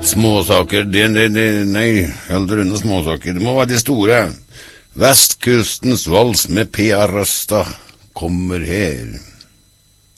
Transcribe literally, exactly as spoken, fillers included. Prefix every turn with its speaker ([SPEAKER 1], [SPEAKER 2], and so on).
[SPEAKER 1] Småsaker, det, det, det, nei, heller unna småsaker. Det må være de store. Vestkustens vals med P R Røsta kommer her.